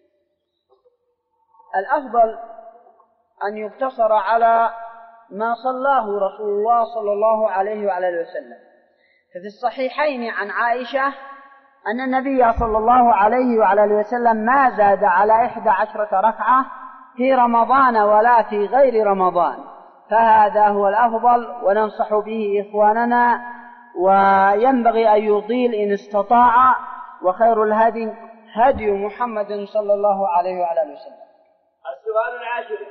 الأفضل أن يقتصر على ما صلاه رسول الله صلى الله عليه وعلى آله وسلم. ففي الصحيحين عن عائشة أن النبي صلى الله عليه وعلى آله وسلم ما زاد على إحدى عشرة ركعة في رمضان ولا في غير رمضان، فهذا هو الأفضل وننصح به إخواننا، وينبغي أن يطيل إن استطاع، وخير الهدي هدي محمد صلى الله عليه وعلى آله وسلم. السؤال العاشر: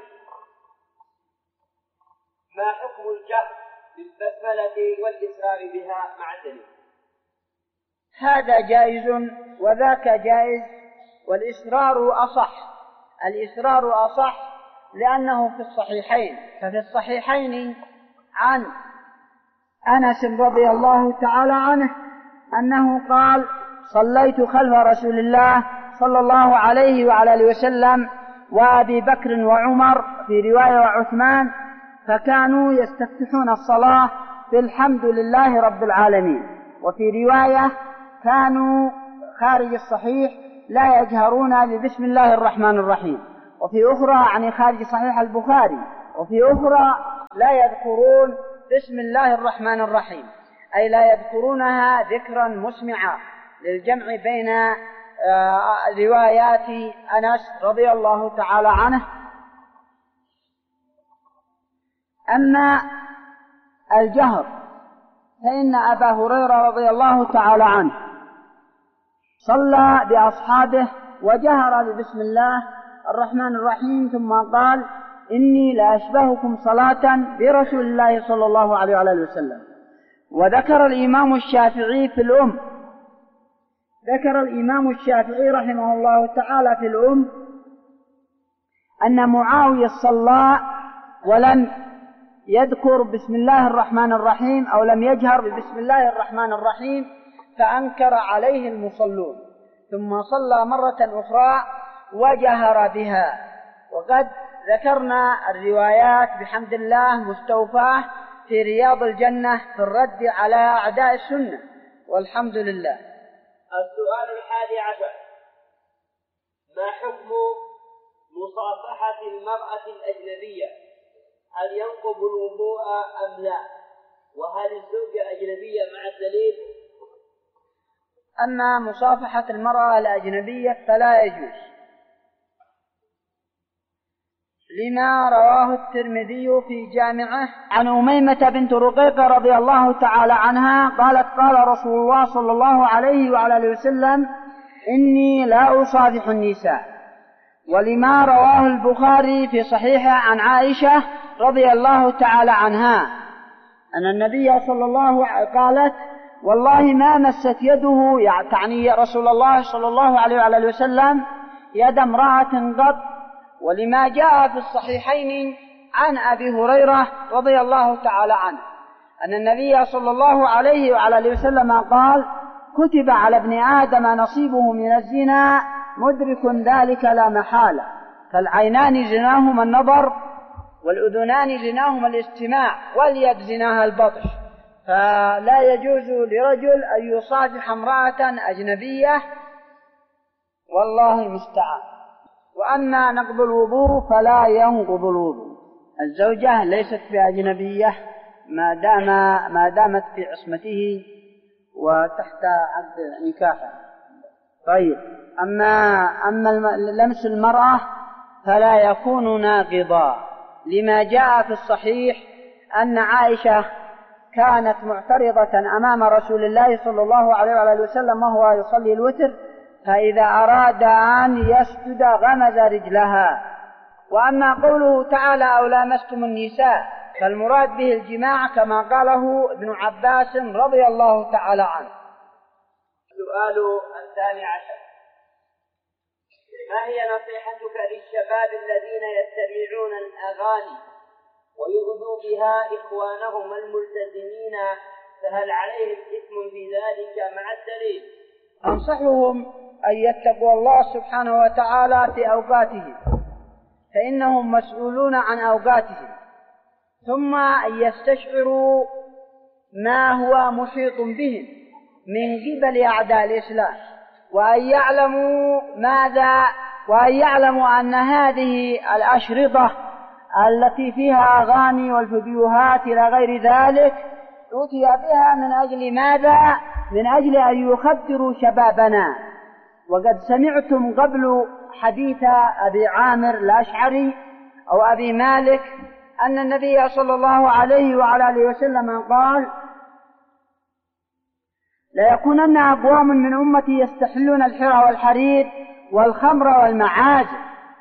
ما حكم الجهر بالبسملة والإسرار بها مع الدليل؟ هذا جائز وذاك جائز، والإسرار أصح. الإسرار أصح لأنه في الصحيحين. ففي الصحيحين عن أنس رضي الله تعالى عنه أنه قال: صليت خلف رسول الله صلى الله عليه وعلى آله وسلم وأبي بكر وعمر، في رواية وعثمان، فكانوا يستفتحون الصلاة بالحمد لله رب العالمين، وفي رواية كانوا خارج الصحيح لا يجهرون ببسم الله الرحمن الرحيم، وفي أخرى يعني خارج صحيح البخاري، وفي أخرى لا يذكرون بسم الله الرحمن الرحيم، أي لا يذكرونها ذكرا مسمعا، للجمع بين روايات أنس رضي الله تعالى عنه. أما الجهر فإن أبا هريرة رضي الله تعالى عنه صلى بأصحابه وجهر ببسم الله الرحمن الرحيم، ثم قال: إني لأشبهكم صلاة برسول الله صلى الله عليه وآله وسلم. وذكر الإمام الشافعي في الأم ذكر الإمام الشافعي رحمه الله تعالى في الأم أن معاوية صلى ولم يذكر بسم الله الرحمن الرحيم أو لم يجهر ببسم الله الرحمن الرحيم، فأنكر عليه المصلون، ثم صلى مرة أخرى وجهر بها. وقد ذكرنا الروايات بحمد الله مستوفاة في رياض الجنة في الرد على أعداء السنة، والحمد لله. السؤال الحادي عشر: ما حكم مصافحة المرأة الأجنبية؟ هل ينقض الوضوء أم لا؟ وهل الزوجة أجنبية مع الدليل؟ أما مصافحة المرأة الأجنبية فلا يجوز، لما رواه الترمذي في جامعه عن أميمة بنت رقيق رضي الله تعالى عنها قالت: قال رسول الله صلى الله عليه وعلى وسلم: إني لا أصافح النساء. ولما رواه البخاري في صحيحه عن عائشة رضي الله تعالى عنها أن النبي صلى الله عليه وسلم قالت: والله ما مست يده، يعني رسول الله صلى الله عليه وعلى وسلم، يد امرأة قط. ولما جاء في الصحيحين عن أبي هريرة رضي الله تعالى عنه أن النبي صلى الله عليه وعلى وسلم قال: كتب على ابن آدم نصيبه من الزنا مدرك ذلك لا محالة، فالعينان زناهما النظر، والأذنان زناهما الاستماع، واليد زناها البطش. فلا يجوز لرجل أن يصافح امرأة أجنبية، والله المستعان. وأما نقض الوضوء فلا ينقض الوضوء، الزوجة ليست بأجنبية ما دام ما دامت في عصمته وتحت عقد نكاحه. طيب، أما أما لمس المرأة فلا يكون ناقضا، لما جاء في الصحيح أن عائشة كانت معترضة أمام رسول الله صلى الله عليه وآله وسلم وهو يصلي الوتر، فإذا أراد أن يسجد غمز رجلها. وأما قوله تعالى: أو لامستم النساء، فالمراد به الجماع كما قاله ابن عباس رضي الله تعالى عنه. السؤال الثاني عشر: ما هي نصيحتك للشباب الذين يستمعون الأغاني ويؤذوا بها إخوانهم الملتزمين، فهل عليهم إثم في ذلك مع الدليل؟ أنصحهم أن يتقوا الله سبحانه وتعالى في أوقاتهم، فإنهم مسؤولون عن أوقاتهم، ثم أن يستشعروا ما هو محيط بهم من قبل أعداء الإسلام، وأن يعلموا ماذا وأن يعلموا أن هذه الأشرطة التي فيها أغاني والفيديوهات إلى غير ذلك أوتي بها من أجل ماذا؟ من أجل أن يخدروا شبابنا. وقد سمعتم قبل حديث أبي عامر الأشعري أو أبي مالك أن النبي صلى الله عليه وعلى آله وسلم قال: ليكونن أقوام من أمتي يستحلون الحرى والحرير والخمر والمعازف.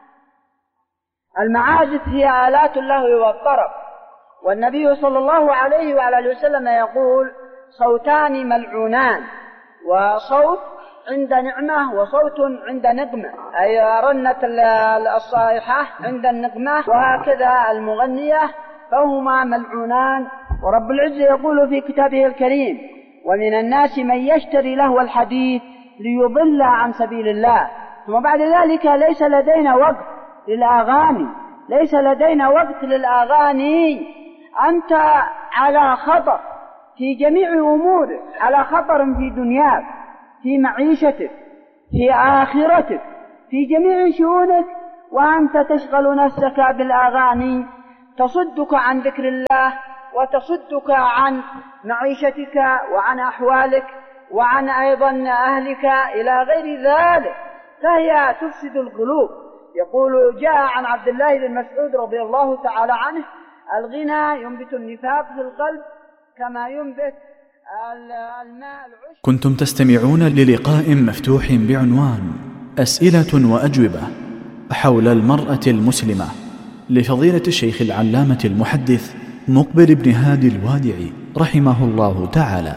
المعازف هي آلات اللهو والطرب، والنبي صلى الله عليه وعلى آله وسلم يقول: صوتان ملعونان، وصوت عند نعمة وصوت عند نقمة، أي رنة الصائحة عند النقمة، وهكذا المغنية، فهما ملعونان. ورب العزة يقول في كتابه الكريم: ومن الناس من يشتري لهو الحديث ليضل عن سبيل الله. ثم بعد ذلك ليس لدينا وقت للأغاني، ليس لدينا وقت للأغاني. أنت على خطر في جميع أمورك، على خطر في دنياك، في معيشتك، في آخرتك، في جميع شؤونك، وأنت تشغل نفسك بالأغاني تصدك عن ذكر الله وتصدك عن معيشتك وعن أحوالك وعن أيضا أهلك إلى غير ذلك، فهي تفسد القلوب. يقول جاء عن عبد الله بن مسعود رضي الله تعالى عنه: الغنى ينبت النفاق في القلب كما ينبت الماء العشب. كنتم تستمعون للقاء مفتوح بعنوان أسئلة وأجوبة حول المرأة المسلمة لفضيلة الشيخ العلامة المحدث مقبل بن هادي الوادعي رحمه الله تعالى.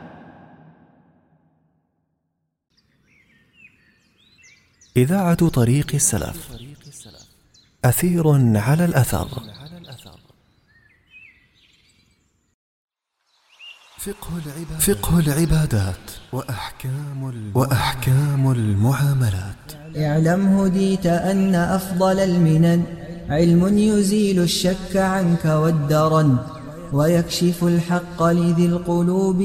إذاعة طريق السلف، أثير على الأثر. فقه العبادات وأحكام وأحكام المعاملات. اعلم هديت أن أفضل المنن علم يزيل الشك عنك والدرن، ويكشف الحق لذي القلوب،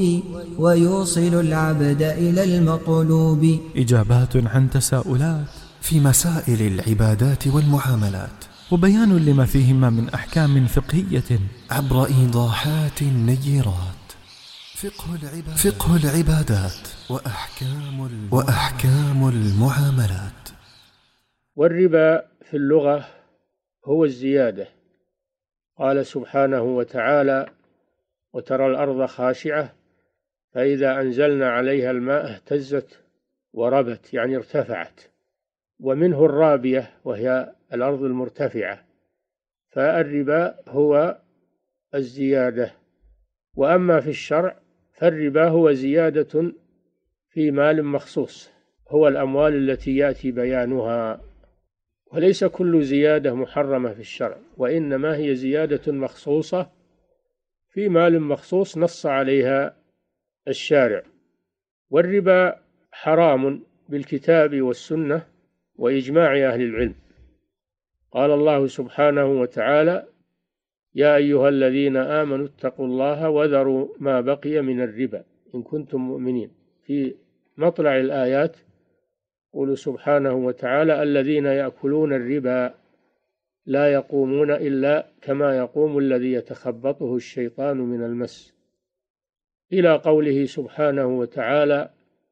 ويوصل العبد إلى المطلوب. إجابات عن تساؤلات في مسائل العبادات والمعاملات، وبيان لما فيهما من أحكام فقهية عبر إيضاحات نيرات. فقه العبادات, فقه العبادات وأحكام, وأحكام المعاملات. والربا في اللغة هو الزيادة. قال سبحانه وتعالى: وترى الأرض خاشعة فإذا أنزلنا عليها الماء اهتزت وربت، يعني ارتفعت. ومنه الرابية وهي الأرض المرتفعة. فالربا هو الزيادة. وأما في الشرع فالربا هو زيادة في مال مخصوص، هو الأموال التي يأتي بيانها. وليس كل زيادة محرمة في الشرع، وإنما هي زيادة مخصوصة في مال مخصوص نص عليها الشارع. والربا حرام بالكتاب والسنة وإجماع أهل العلم. قال الله سبحانه وتعالى: يا أيها الذين آمنوا اتقوا الله وذروا ما بقي من الربا إن كنتم مؤمنين. في مطلع الآيات يقول سبحانه وتعالى: الذين يأكلون الربا لا يقومون إلا كما يقوم الذي يتخبطه الشيطان من المس، إلى قوله سبحانه وتعالى: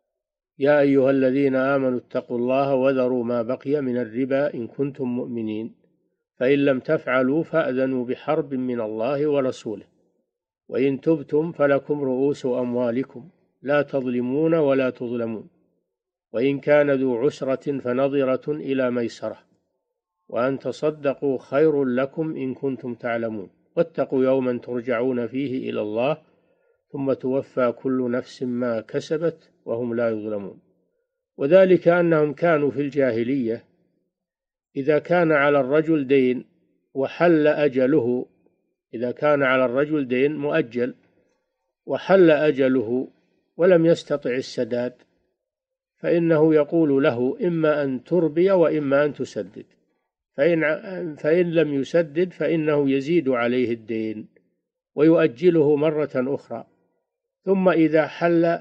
يا أيها الذين آمنوا اتقوا الله وذروا ما بقي من الربا إن كنتم مؤمنين فإن لم تفعلوا فأذنوا بحرب من الله ورسوله وإن تبتم فلكم رؤوس أموالكم لا تظلمون ولا تظلمون وإن كان ذو عسرة فنظرة إلى ميسرة وأن تصدقوا خير لكم إن كنتم تعلمون واتقوا يوما ترجعون فيه إلى الله ثم توفى كل نفس ما كسبت وهم لا يظلمون. وذلك أنهم كانوا في الجاهلية إذا كان على الرجل دين وحل أجله، إذا كان على الرجل دين مؤجل وحل أجله ولم يستطع السداد فإنه يقول له إما أن تربي وإما أن تسدد، فإن, فإن لم يسدد فإنه يزيد عليه الدين ويؤجله مرة أخرى، ثم إذا حل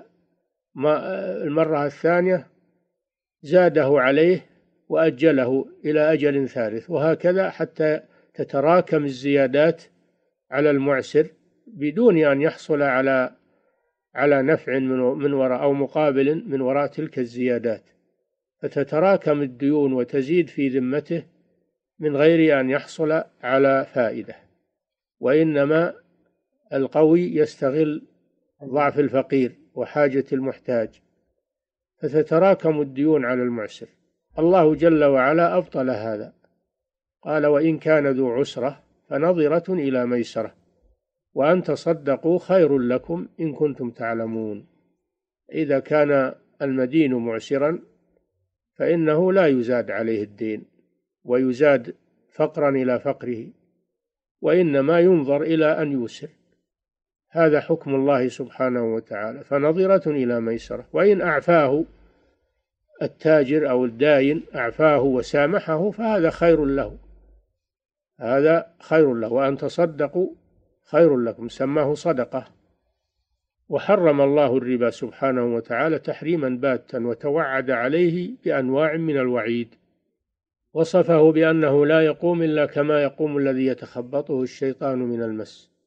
المرة الثانية زاده عليه وأجله إلى أجل ثالث، وهكذا حتى تتراكم الزيادات على المعسر بدون أن يحصل على على نفع من وراء أو مقابل من وراء تلك الزيادات، فتتراكم الديون وتزيد في ذمته من غير أن يحصل على فائدة. وإنما القوي يستغل ضعف الفقير وحاجة المحتاج، فتتراكم الديون على المعسر. الله جل وعلا أبطل هذا، قال: وإن كان ذو عسرة فنظرة إلى ميسرة وأن تصدقوا خير لكم إن كنتم تعلمون. إذا كان المدين معسرا فإنه لا يزاد عليه الدين ويزاد فقرا إلى فقره، وإنما ينظر إلى أن يوسر. هذا حكم الله سبحانه وتعالى، فنظرة إلى ميسرة. وإن أعفاه التاجر أو الداين أعفاه وسامحه فهذا خير له، هذا خير له. وأن تصدقوا خير لكم، سماه صدقة. وحرم الله الربا سبحانه وتعالى تحريما باتا وتوعد عليه بأنواع من الوعيد، وصفه بأنه لا يقوم إلا كما يقوم الذي يتخبطه الشيطان من المس.